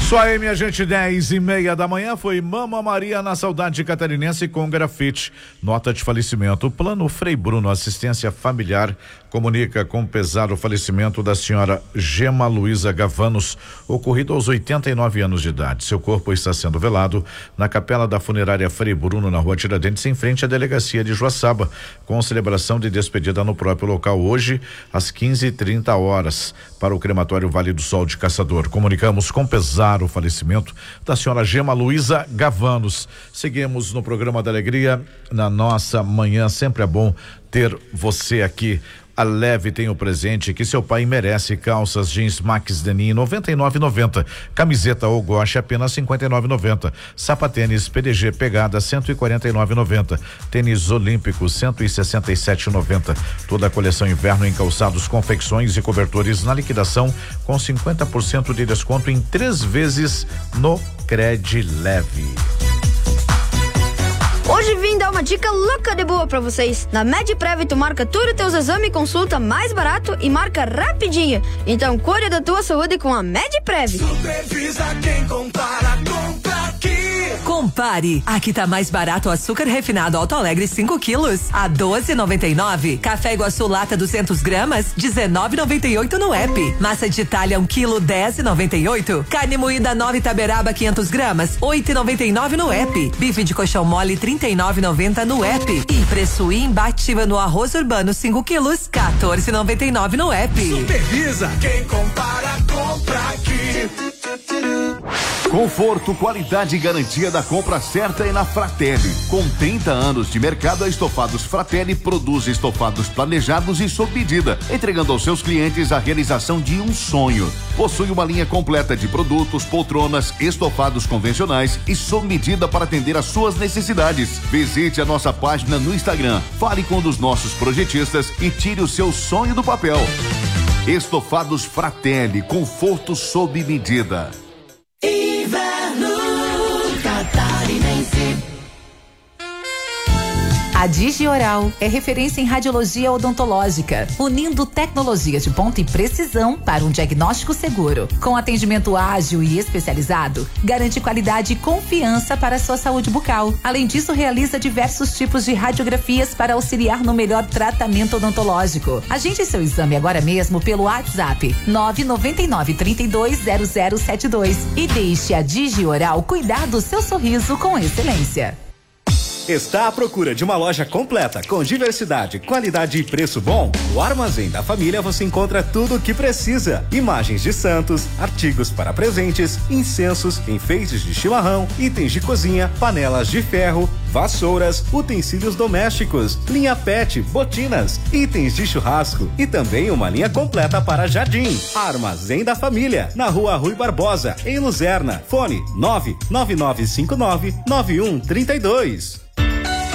Isso aí, minha gente, 10:30 da manhã foi Mama Maria na Saudade Catarinense com grafite. Nota de falecimento. O Plano Frei Bruno Assistência Familiar comunica com pesar o falecimento da senhora Gema Luísa Gavanos, ocorrido aos 89 anos de idade. Seu corpo está sendo velado na capela da funerária Frei Bruno, na rua Tiradentes, em frente à delegacia de Joaçaba, com celebração de despedida no próprio local hoje, às 15h30, para o crematório Vale do Sol de Caçador. Comunicamos com pesar o falecimento da senhora Gema Luísa Gavanos. Seguimos no programa da Alegria, na nossa manhã. Sempre é bom ter você aqui. A Leve tem o presente que seu pai merece. Calças jeans Max Denim 99,90. Camiseta ou goche apenas 59,90. Sapatênis PDG Pegada 149,90. Tênis Olímpicos 167,90. Toda a coleção inverno em calçados, confecções e cobertores na liquidação com 50% de desconto em 3 vezes no Cred Leve. Hoje vim dar uma dica louca de boa pra vocês. Na Medprev tu marca tudo teus exames e consulta mais barato e marca rapidinho. Então cuide da tua saúde com a Medprev. Supervisa quem compara, compra aqui. Compare. Aqui tá mais barato o açúcar refinado Alto Alegre 5 quilos a 12,99. Café Iguaçu lata 200 gramas 19,98 no app. Massa de Itália 1 quilo 10,98. Carne moída 9 Taberaba 500 gramas 8,99 no app. Bife de colchão mole 39,90 no app. E preço imbatível no arroz urbano 5 quilos 14,99 no app. Supervisa quem compara, compra aqui. Conforto, qualidade e garantia da compra certa é na Fratelli. Com 30 anos de mercado, a Estofados Fratelli produz estofados planejados e sob medida, entregando aos seus clientes a realização de um sonho. Possui uma linha completa de produtos, poltronas, estofados convencionais e sob medida para atender às suas necessidades. Visite a nossa página no Instagram, fale com um dos nossos projetistas e tire o seu sonho do papel. Estofados Fratelli, conforto sob medida. Inverno Catarinense. A Digioral é referência em radiologia odontológica, unindo tecnologias de ponta e precisão para um diagnóstico seguro. Com atendimento ágil e especializado, garante qualidade e confiança para a sua saúde bucal. Além disso, realiza diversos tipos de radiografias para auxiliar no melhor tratamento odontológico. Agende seu exame agora mesmo pelo WhatsApp 999-320072 e deixe a Digioral cuidar do seu sorriso com excelência. Está à procura de uma loja completa com diversidade, qualidade e preço bom? No Armazém da Família você encontra tudo o que precisa. Imagens de santos, artigos para presentes, incensos, enfeites de chimarrão, itens de cozinha, panelas de ferro, vassouras, utensílios domésticos, linha pet, botinas, itens de churrasco e também uma linha completa para jardim. Armazém da Família, na Rua Rui Barbosa, em Luzerna. Fone 999599132.